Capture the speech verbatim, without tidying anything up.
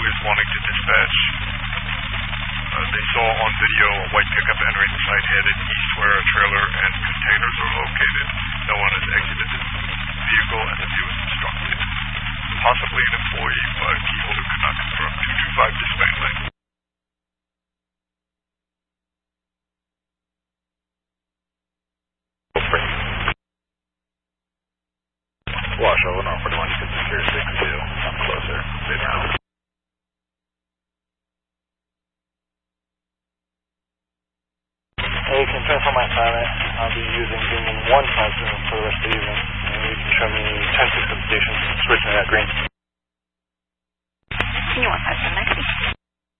is wanting to dispatch. Uh, they saw on video a white pickup entering the site headed east where a trailer and containers are located. No one has exited the vehicle and the view is obstructed. Possibly an employee, but key holder could not confirm. two two five dispatch lane. Wash over, North forty-one, you can secure six two. I'm closer. Stay down. Hey, you can transfer my assignment. I'll be using Union one five zero for the rest of the evening. And you can show me ten six substation, switching at green. Union one five zero.